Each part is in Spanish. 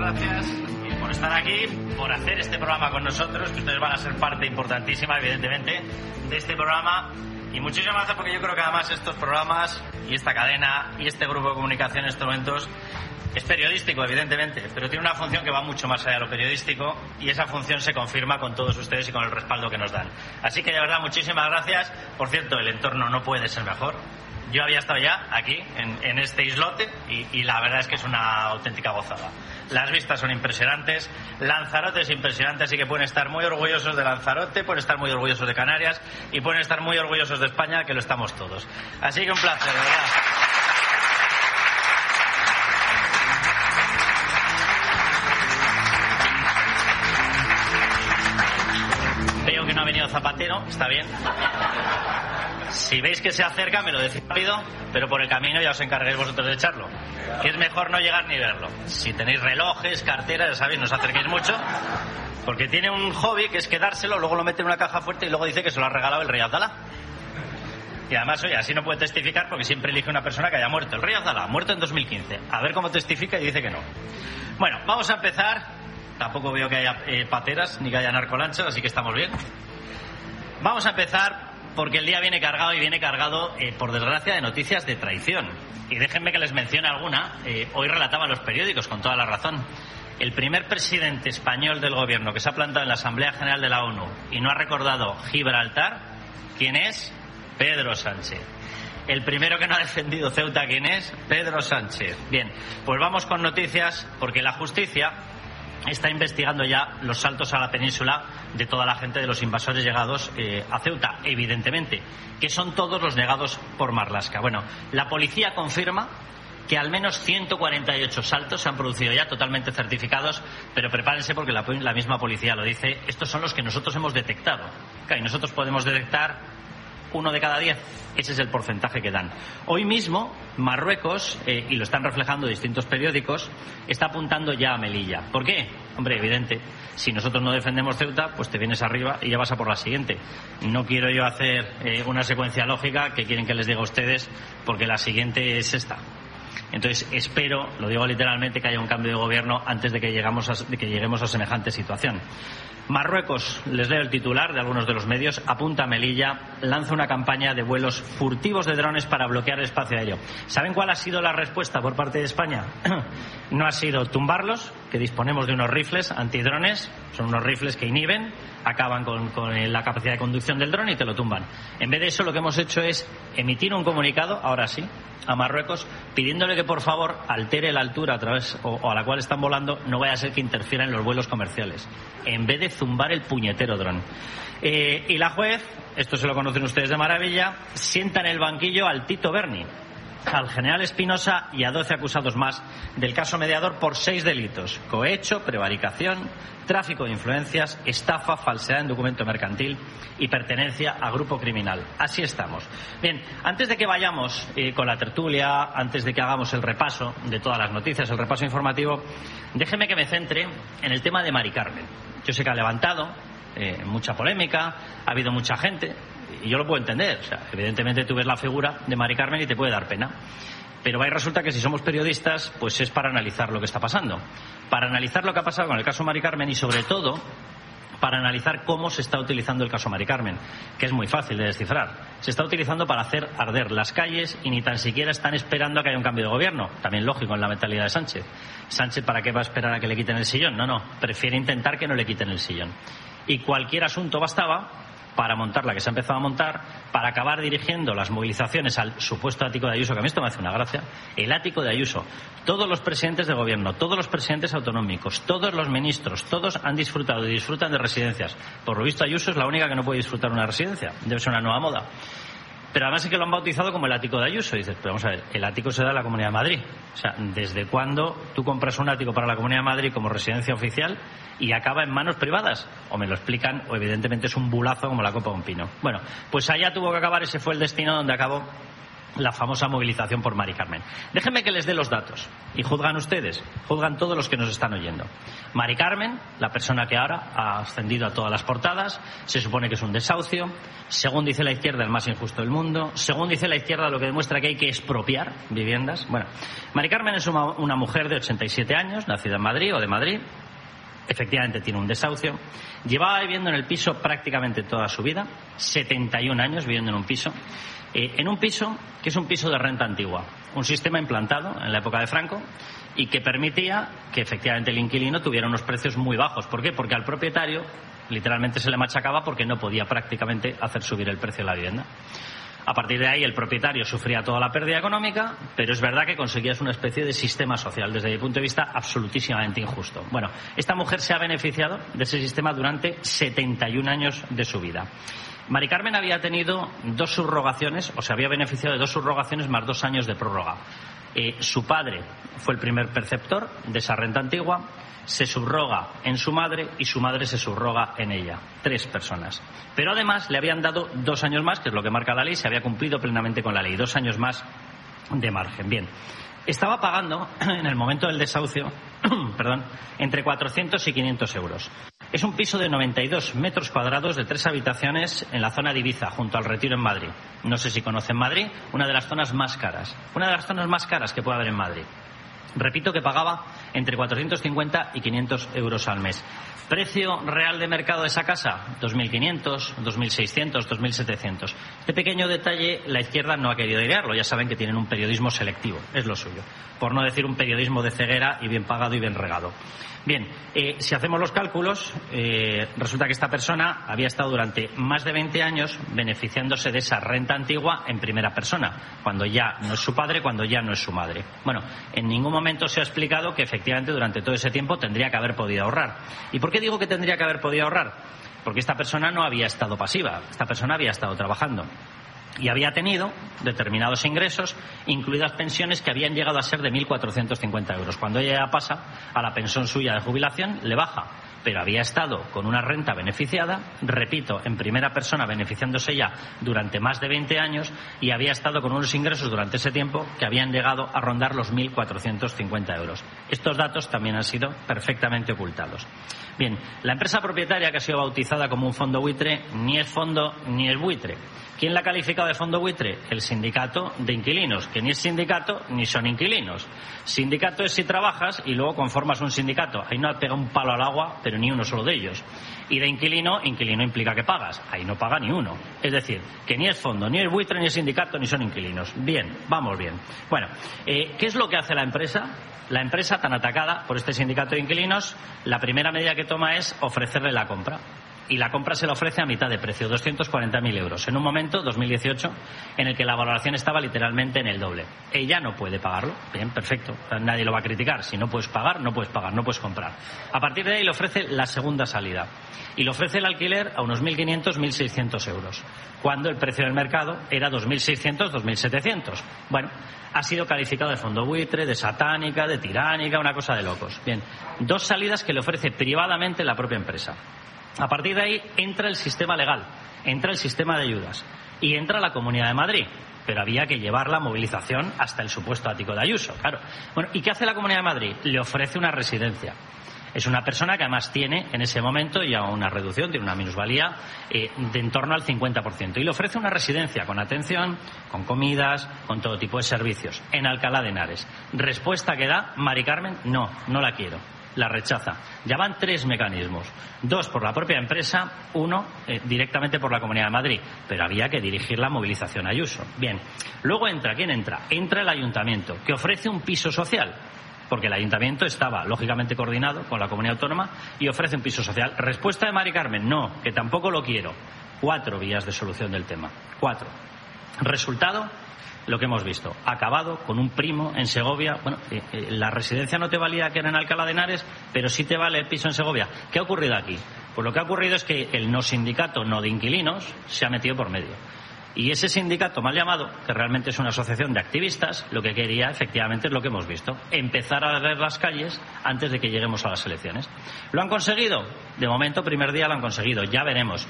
gracias por estar aquí, por hacer este programa con nosotros, que ustedes van a ser parte importantísima, evidentemente, de este programa. Y muchísimas gracias, porque yo creo que además estos programas y esta cadena y este grupo de comunicación en estos momentos es periodístico, evidentemente, pero tiene una función que va mucho más allá de lo periodístico, y esa función se confirma con todos ustedes y con el respaldo que nos dan. Así que de verdad, muchísimas gracias. Por cierto, el entorno no puede ser mejor. Yo había estado ya aquí, en este islote, y la verdad es que es una auténtica gozada. Las vistas son impresionantes, Lanzarote es impresionante, así que pueden estar muy orgullosos de Lanzarote, pueden estar muy orgullosos de Canarias y pueden estar muy orgullosos de España, que lo estamos todos. Así que un placer, de verdad. Veo que no ha venido Zapatero, está bien. Si veis que se acerca, me lo decís rápido, pero por el camino ya os encarguéis vosotros de echarlo. Que es mejor no llegar ni verlo. Si tenéis relojes, carteras, ya sabéis, no os acerquéis mucho, porque tiene un hobby que es quedárselo, luego lo mete en una caja fuerte y luego dice que se lo ha regalado el rey Abdalá. Y además, oye, así no puede testificar porque siempre elige una persona que haya muerto. El rey Abdalá, muerto en 2015. A ver cómo testifica y dice que no. Bueno, vamos a empezar. Tampoco veo que haya pateras ni que haya narcolanchas, así que estamos bien. Vamos a empezar porque el día viene cargado, y viene cargado, por desgracia, de noticias de traición. Y déjenme que les mencione alguna. Hoy relataban los periódicos, con toda la razón. El primer presidente español del gobierno que se ha plantado en la Asamblea General de la ONU y no ha recordado Gibraltar, ¿quién es? Pedro Sánchez. El primero que no ha defendido Ceuta, ¿quién es? Pedro Sánchez. Bien, pues vamos con noticias, porque la justicia está investigando ya los saltos a la península de toda la gente de los invasores llegados a Ceuta, evidentemente, que son todos los negados por Marlaska. Bueno, la policía confirma que al menos 148 saltos se han producido ya, totalmente certificados, pero prepárense porque la misma policía lo dice. Estos son los que nosotros hemos detectado. Y nosotros podemos detectar 1 de cada 10. Ese es el porcentaje que dan. Hoy mismo, Marruecos, y lo están reflejando distintos periódicos, está apuntando ya a Melilla. ¿Por qué? Hombre, evidente. Si nosotros no defendemos Ceuta, pues te vienes arriba y ya vas a por la siguiente. No quiero yo hacer una secuencia lógica que quieren que les diga a ustedes, porque la siguiente es esta. Entonces espero, lo digo literalmente, que haya un cambio de gobierno antes de que lleguemos a semejante situación. Marruecos, les leo el titular de algunos de los medios, apunta a Melilla, lanza una campaña de vuelos furtivos de drones para bloquear el espacio aéreo. ¿Saben cuál ha sido la respuesta por parte de España? No ha sido tumbarlos, que disponemos de unos rifles antidrones, son unos rifles que inhiben, acaban con la capacidad de conducción del dron y te lo tumban. En vez de eso, lo que hemos hecho es emitir un comunicado, ahora sí, a Marruecos, pidiéndole que por favor altere la altura a través o a la cual están volando, no vaya a ser que interfiera en los vuelos comerciales, en vez de zumbar el puñetero dron. Y la juez, esto se lo conocen ustedes de maravilla, sienta en el banquillo al Tito Berni, al general Espinosa y a 12 acusados más del caso Mediador por 6 delitos: cohecho, prevaricación, tráfico de influencias, estafa, falsedad en documento mercantil y pertenencia a grupo criminal. Así estamos. Bien, antes de que vayamos con la tertulia, antes de que hagamos el repaso de todas las noticias, el repaso informativo, déjeme que me centre en el tema de Mari Carmen. Yo sé que ha levantado mucha polémica, ha habido mucha gente, y yo lo puedo entender. O sea, evidentemente tú ves la figura de Mari Carmen y te puede dar pena. Pero ahí resulta que si somos periodistas, pues es para analizar lo que está pasando. Para analizar lo que ha pasado con el caso Mari Carmen y, sobre todo, para analizar cómo se está utilizando el caso Mari Carmen, que es muy fácil de descifrar. Se está utilizando para hacer arder las calles y ni tan siquiera están esperando a que haya un cambio de gobierno. También lógico en la mentalidad de Sánchez. Sánchez, ¿para qué va a esperar a que le quiten el sillón? No, prefiere intentar que no le quiten el sillón. Y cualquier asunto bastaba para montar la que se ha empezado a montar, para acabar dirigiendo las movilizaciones al supuesto ático de Ayuso, que a mí esto me hace una gracia, el ático de Ayuso. Todos los presidentes de gobierno, todos los presidentes autonómicos, todos los ministros, todos han disfrutado y disfrutan de residencias. Por lo visto, Ayuso es la única que no puede disfrutar una residencia. Debe ser una nueva moda. Pero además es que lo han bautizado como el ático de Ayuso. Y dices, pero vamos a ver, el ático se da en la Comunidad de Madrid. O sea, ¿desde cuándo tú compras un ático para la Comunidad de Madrid como residencia oficial y acaba en manos privadas? O me lo explican, o evidentemente es un bulazo como la copa de un pino. Bueno, pues allá tuvo que acabar, ese fue el destino donde acabó la famosa movilización por Mari Carmen. Déjenme que les dé los datos y juzgan ustedes, juzgan todos los que nos están oyendo. Mari Carmen, la persona que ahora ha ascendido a todas las portadas, se supone que es un desahucio. Según dice la izquierda, el más injusto del mundo. Según dice la izquierda, lo que demuestra que hay que expropiar viviendas. Bueno, Mari Carmen es una mujer de 87 años, nacida en Madrid o de Madrid. Efectivamente tiene un desahucio. Llevaba viviendo en el piso prácticamente toda su vida, 71 años viviendo en un piso que es un piso de renta antigua, un sistema implantado en la época de Franco y que permitía que efectivamente el inquilino tuviera unos precios muy bajos. ¿Por qué? Porque al propietario literalmente se le machacaba porque no podía prácticamente hacer subir el precio de la vivienda. A partir de ahí el propietario sufría toda la pérdida económica, pero es verdad que conseguías una especie de sistema social, desde mi punto de vista absolutísimamente injusto. Bueno, esta mujer se ha beneficiado de ese sistema durante 71 años de su vida. Mari Carmen había tenido 2 subrogaciones, o se había beneficiado de 2 subrogaciones más 2 años de prórroga. Su padre fue el primer perceptor de esa renta antigua, se subroga en su madre y su madre se subroga en ella. 3 personas. Pero además le habían dado 2 años más, que es lo que marca la ley, se había cumplido plenamente con la ley, 2 años más de margen. Bien, estaba pagando en el momento del desahucio entre 400 y 500 euros. Es un piso de 92 metros cuadrados de 3 habitaciones en la zona de Ibiza, junto al Retiro en Madrid. No sé si conocen Madrid, una de las zonas más caras. Una de las zonas más caras que puede haber en Madrid. Repito que pagaba entre 450 y 500 euros al mes. ¿Precio real de mercado de esa casa? 2.500, 2.600, 2.700. Este pequeño detalle la izquierda no ha querido idearlo. Ya saben que tienen un periodismo selectivo, es lo suyo. Por no decir un periodismo de ceguera y bien pagado y bien regado. Bien, si hacemos los cálculos, resulta que esta persona había estado durante más de 20 años beneficiándose de esa renta antigua en primera persona, cuando ya no es su padre, cuando ya no es su madre. Bueno, en ningún momento se ha explicado que efectivamente durante todo ese tiempo tendría que haber podido ahorrar. ¿Y por qué digo que tendría que haber podido ahorrar? Porque esta persona no había estado pasiva, esta persona había estado trabajando. Y había tenido determinados ingresos, incluidas pensiones que habían llegado a ser de 1.450 euros. Cuando ella ya pasa a la pensión suya de jubilación, le baja. Pero había estado con una renta beneficiada, repito, en primera persona beneficiándose ya durante más de 20 años y había estado con unos ingresos durante ese tiempo que habían llegado a rondar los 1.450 euros. Estos datos también han sido perfectamente ocultados. Bien, la empresa propietaria, que ha sido bautizada como un fondo buitre, ni es fondo ni es buitre. ¿Quién la ha calificado de fondo buitre? El sindicato de inquilinos, que ni es sindicato ni son inquilinos. Sindicato es si trabajas y luego conformas un sindicato. Ahí no pega un palo al agua, pero ni uno solo de ellos. Y de inquilino, inquilino implica que pagas. Ahí no paga ni uno. Es decir, que ni es fondo, ni es buitre, ni es sindicato, ni son inquilinos. Bien, vamos bien. Bueno, ¿qué es lo que hace la empresa? La empresa, tan atacada por este sindicato de inquilinos, la primera medida que toma es ofrecerle la compra. Y la compra se la ofrece a mitad de precio, 240.000 euros, en un momento, 2018, en el que la valoración estaba literalmente en el doble. Ella no puede pagarlo. Bien, perfecto. Nadie lo va a criticar. Si no puedes pagar, no puedes pagar, no puedes comprar. A partir de ahí le ofrece la segunda salida. Y le ofrece el alquiler a unos 1.500, 1.600 euros, cuando el precio del mercado era 2.600, 2.700. Bueno, ha sido calificado de fondo buitre, de satánica, de tiránica, una cosa de locos. Bien, 2 salidas que le ofrece privadamente la propia empresa. A partir de ahí entra el sistema legal, entra el sistema de ayudas y entra la Comunidad de Madrid. Pero había que llevar la movilización hasta el supuesto ático de Ayuso, claro. Bueno, ¿y qué hace la Comunidad de Madrid? Le ofrece una residencia. Es una persona que además tiene en ese momento ya una reducción, tiene una minusvalía de en torno al 50%. Y le ofrece una residencia con atención, con comidas, con todo tipo de servicios, en Alcalá de Henares. Respuesta que da Mari Carmen: no la quiero. La rechaza. Ya van 3 mecanismos. 2 por la propia empresa, 1 directamente por la Comunidad de Madrid. Pero había que dirigir la movilización a Ayuso. Bien. Luego entra, ¿quién entra? Entra el ayuntamiento, que ofrece un piso social. Porque el ayuntamiento estaba lógicamente coordinado con la comunidad autónoma y ofrece un piso social. Respuesta de Mari Carmen: no, que tampoco lo quiero. 4 vías de solución del tema. 4. Resultado: lo que hemos visto, acabado con un primo en Segovia. Bueno, la residencia no te valía, que era en Alcalá de Henares, pero sí te vale el piso en Segovia. ¿Qué ha ocurrido aquí? Pues lo que ha ocurrido es que el no sindicato, no de inquilinos, se ha metido por medio. Y ese sindicato mal llamado, que realmente es una asociación de activistas, lo que quería efectivamente es lo que hemos visto: empezar a ver las calles antes de que lleguemos a las elecciones. ¿Lo han conseguido? De momento, primer día lo han conseguido. Ya veremos.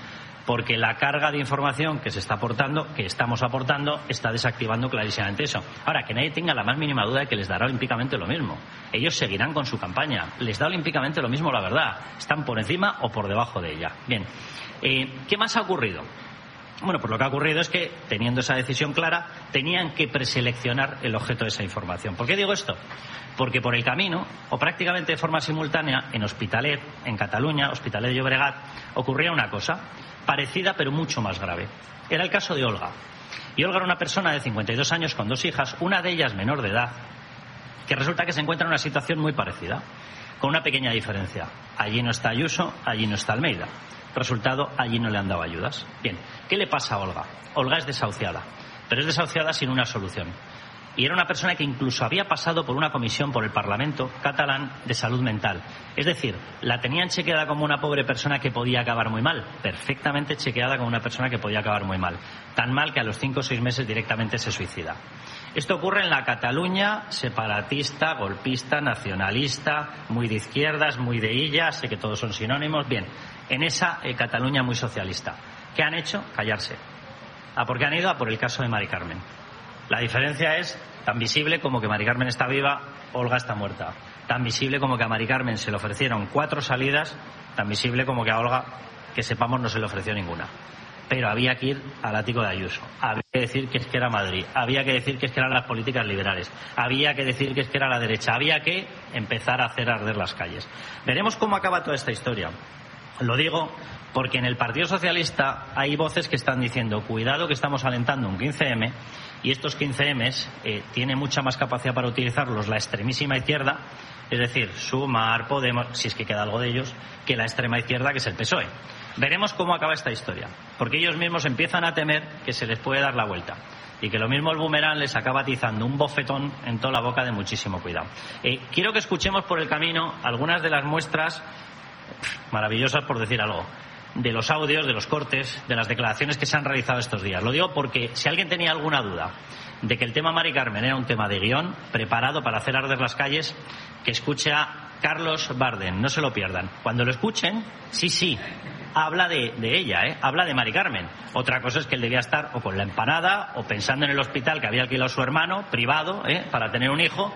porque la carga de información que se está aportando, que estamos aportando, está desactivando clarísimamente eso. Ahora, que nadie tenga la más mínima duda de que les dará olímpicamente lo mismo. Ellos seguirán con su campaña. Les da olímpicamente lo mismo, la verdad. Están por encima o por debajo de ella. Bien, ¿qué más ha ocurrido? Bueno, pues lo que ha ocurrido es que, teniendo esa decisión clara, tenían que preseleccionar el objeto de esa información. ¿Por qué digo esto? Porque por el camino, o prácticamente de forma simultánea, en Hospitalet, en Cataluña, Hospitalet de Llobregat, ocurría una cosa parecida pero mucho más grave. Era el caso de Olga. Y Olga era una persona de 52 años con 2 hijas, una de ellas menor de edad, que resulta que se encuentra en una situación muy parecida, con una pequeña diferencia. Allí no está Ayuso, allí no está Almeida. Resultado, allí no le han dado ayudas. Bien, ¿qué le pasa a Olga? Olga es desahuciada, pero es desahuciada sin una solución. Y era una persona que incluso había pasado por una comisión por el Parlamento catalán de salud mental. Es decir, la tenían chequeada como una pobre persona que podía acabar muy mal. Perfectamente chequeada como una persona que podía acabar muy mal. Tan mal que a los 5 o 6 meses directamente se suicida. Esto ocurre en la Cataluña separatista, golpista, nacionalista, muy de izquierdas, muy de illa, sé que todos son sinónimos. Bien, en esa Cataluña muy socialista. ¿Qué han hecho? Callarse. ¿A por qué han ido? A por el caso de Mari Carmen. La diferencia es tan visible como que Mari Carmen está viva, Olga está muerta. Tan visible como que a Mari Carmen se le ofrecieron 4 salidas, tan visible como que a Olga, que sepamos, no se le ofreció ninguna. Pero había que ir al ático de Ayuso. Había que decir que es que era Madrid. Había que decir que es que eran las políticas liberales. Había que decir que es que era la derecha. Había que empezar a hacer arder las calles. Veremos cómo acaba toda esta historia. Lo digo porque en el Partido Socialista hay voces que están diciendo cuidado que estamos alentando un 15M y estos 15Ms tienen mucha más capacidad para utilizarlos la extremísima izquierda, es decir, Sumar, Podemos, si es que queda algo de ellos, que la extrema izquierda, que es el PSOE. Veremos cómo acaba esta historia, porque ellos mismos empiezan a temer que se les puede dar la vuelta y que lo mismo el boomerang les acaba atizando un bofetón en toda la boca de muchísimo cuidado. Quiero que escuchemos por el camino algunas de las muestras maravillosas, por decir algo, de los audios, de los cortes, de las declaraciones que se han realizado estos días. Lo digo porque si alguien tenía alguna duda de que el tema Mari Carmen era un tema de guión preparado para hacer arder las calles, que escuche a Carlos Bardén, no se lo pierdan. Cuando lo escuchen, sí, habla de ella, habla de Mari Carmen. Otra cosa es que él debía estar o con la empanada o pensando en el hospital que había alquilado su hermano privado para tener un hijo,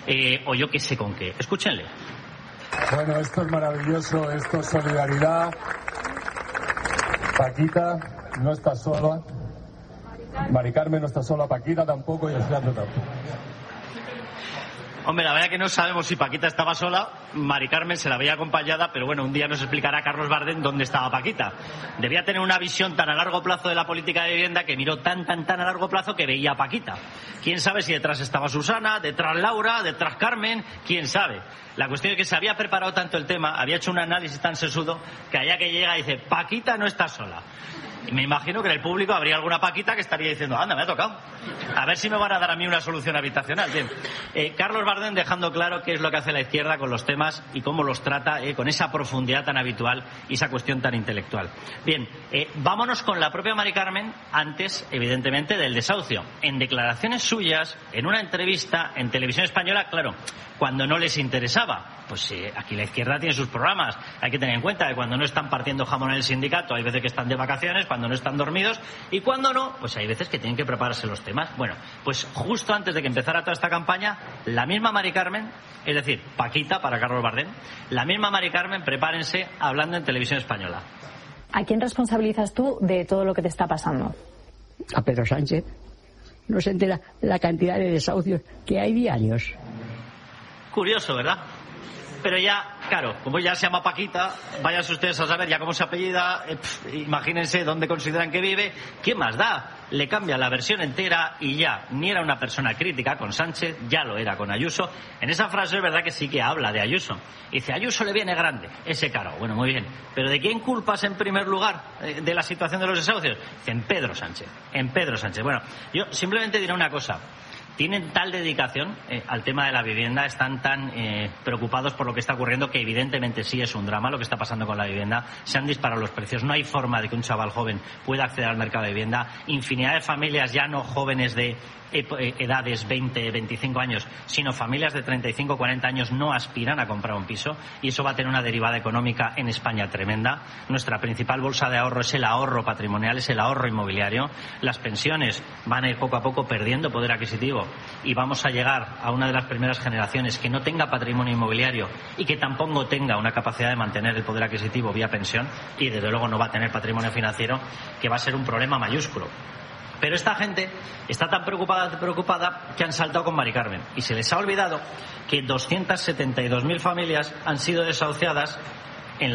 o yo qué sé con qué. Escúchenle. Bueno, esto es maravilloso, esto es solidaridad. Paquita no está sola, Mari Carmen no está sola, Paquita tampoco y Alejandro tampoco. Hombre, la verdad que no sabemos si Paquita estaba sola, Mari Carmen se la veía acompañada, pero bueno, un día nos explicará Carlos Bardén dónde estaba Paquita. Debía tener una visión tan a largo plazo de la política de vivienda que miró tan a largo plazo que veía a Paquita. Quién sabe si detrás estaba Susana, detrás Laura, detrás Carmen, quién sabe. La cuestión es que se había preparado tanto el tema, había hecho un análisis tan sesudo que allá que llega dice, Paquita no está sola. Y me imagino que en el público habría alguna Paquita que estaría diciendo, anda, me ha tocado. A ver si me van a dar a mí una solución habitacional. Bien, Carlos Bardén dejando claro qué es lo que hace la izquierda con los temas y cómo los trata con esa profundidad tan habitual y esa cuestión tan intelectual. Bien, vámonos con la propia Mari Carmen antes, evidentemente, del desahucio. En declaraciones suyas, en una entrevista en Televisión Española, claro, cuando no les interesaba. Pues aquí la izquierda tiene sus programas. Hay que tener en cuenta que cuando no están partiendo jamón en el sindicato, hay veces que están de vacaciones, cuando no están dormidos, y cuando no, pues hay veces que tienen que prepararse los temas. Bueno, pues justo antes de que empezara toda esta campaña, la misma Mari Carmen, es decir, Paquita para Carlos Bardén, la misma Mari Carmen, prepárense, hablando en Televisión Española. ¿A quién responsabilizas tú de todo lo que te está pasando? A Pedro Sánchez. No se entera la cantidad de desahucios que hay diarios. Curioso, ¿verdad? Pero ya, claro, como ya se llama Paquita, váyanse ustedes a saber ya cómo se apellida, imagínense dónde consideran que vive, ¿qué más da? Le cambia la versión entera y ya, ni era una persona crítica con Sánchez, ya lo era con Ayuso. En esa frase es verdad que sí que habla de Ayuso. Dice, Ayuso le viene grande, ese caro. Bueno, muy bien. ¿Pero de quién culpas en primer lugar de la situación de los desahucios? Dice, en Pedro Sánchez. En Pedro Sánchez. Bueno, yo simplemente diré una cosa. Tienen tal dedicación al tema de la vivienda, están tan preocupados por lo que está ocurriendo, que evidentemente sí es un drama lo que está pasando con la vivienda. Se han disparado los precios, no hay forma de que un chaval joven pueda acceder al mercado de vivienda. Infinidad de familias ya no jóvenes de edades 20, 25 años, sino familias de 35, 40 años no aspiran a comprar un piso, y eso va a tener una derivada económica en España tremenda. Nuestra principal bolsa de ahorro es el ahorro patrimonial, es el ahorro inmobiliario. Las pensiones van a ir poco a poco perdiendo poder adquisitivo y vamos a llegar a una de las primeras generaciones que no tenga patrimonio inmobiliario y que tampoco tenga una capacidad de mantener el poder adquisitivo vía pensión, y desde luego no va a tener patrimonio financiero, que va a ser un problema mayúsculo. Pero esta gente está tan preocupada que han saltado con Mari Carmen y se les ha olvidado que 272.000 familias han sido desahuciadas en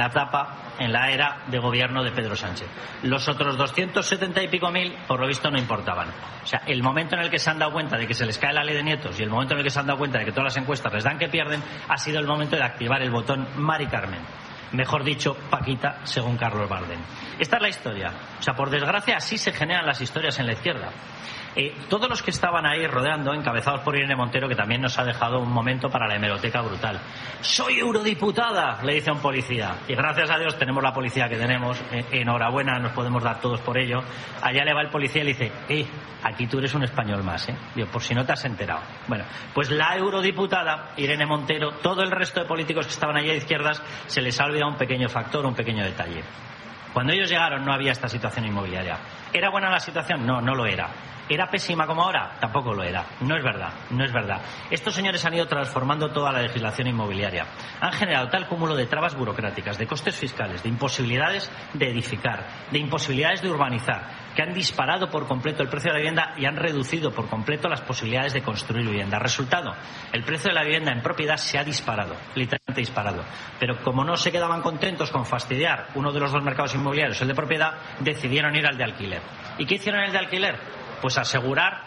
la era de gobierno de Pedro Sánchez. Los otros 270 y pico mil, por lo visto, no importaban. O sea, el momento en el que se han dado cuenta de que se les cae la ley de nietos y el momento en el que se han dado cuenta de que todas las encuestas les dan que pierden, ha sido el momento de activar el botón Mari Carmen. Mejor dicho, Paquita, según Carlos Bardem. Esta es la historia. O sea, por desgracia, así se generan las historias en la izquierda. Todos los que estaban ahí rodeando, encabezados por Irene Montero, que también nos ha dejado un momento para la hemeroteca brutal. «Soy eurodiputada», le dice a un policía. Y gracias a Dios tenemos la policía que tenemos. Enhorabuena, nos podemos dar todos por ello. Allá le va el policía y le dice: aquí tú eres un español más, Digo, por si no te has enterado. Bueno, pues la eurodiputada Irene Montero, todo el resto de políticos que estaban allí a izquierdas, se les ha olvidado un pequeño factor, un pequeño detalle. Cuando ellos llegaron no había esta situación inmobiliaria. ¿Era buena la situación? No, no lo era. ¿Era pésima como ahora? Tampoco lo era. No es verdad, no es verdad. Estos señores han ido transformando toda la legislación inmobiliaria. Han generado tal cúmulo de trabas burocráticas, de costes fiscales, de imposibilidades de edificar, de imposibilidades de urbanizar, que han disparado por completo el precio de la vivienda y han reducido por completo las posibilidades de construir vivienda. Resultado, el precio de la vivienda en propiedad se ha disparado, literalmente disparado. Pero como no se quedaban contentos con fastidiar uno de los dos mercados inmobiliarios, el de propiedad, decidieron ir al de alquiler. ¿Y qué hicieron en el de alquiler? Pues asegurar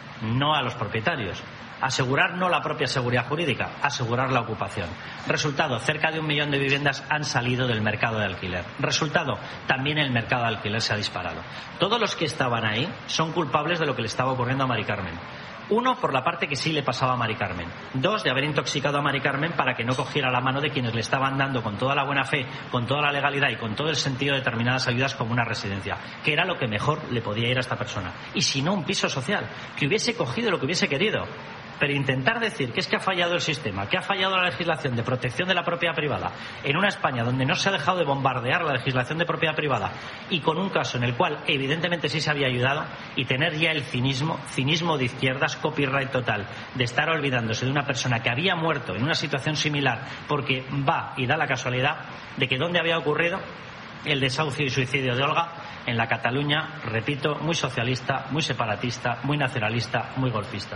no a los propietarios, asegurar no la propia seguridad jurídica, asegurar la ocupación. Resultado, cerca de 1 millón de viviendas han salido del mercado de alquiler. Resultado, también el mercado de alquiler se ha disparado. Todos los que estaban ahí son culpables de lo que le estaba ocurriendo a Mari Carmen. Uno, por la parte que sí le pasaba a Mari Carmen. Dos, de haber intoxicado a Mari Carmen para que no cogiera la mano de quienes le estaban dando con toda la buena fe, con toda la legalidad y con todo el sentido de determinadas ayudas como una residencia, que era lo que mejor le podía ir a esta persona. Y si no, un piso social, que hubiese cogido lo que hubiese querido. Pero intentar decir que es que ha fallado el sistema, que ha fallado la legislación de protección de la propiedad privada en una España donde no se ha dejado de bombardear la legislación de propiedad privada y con un caso en el cual evidentemente sí se había ayudado, y tener ya el cinismo de izquierdas, copyright total, de estar olvidándose de una persona que había muerto en una situación similar porque va y da la casualidad de que ¿dónde había ocurrido el desahucio y suicidio de Olga? En la Cataluña, repito, muy socialista, muy separatista, muy nacionalista, muy golpista.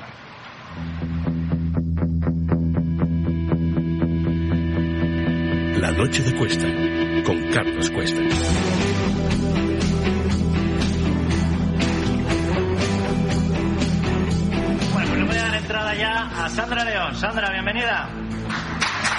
La noche de Cuesta, con Carlos Cuesta. Bueno, pues le voy a dar entrada ya a Sandra León. Sandra, bienvenida.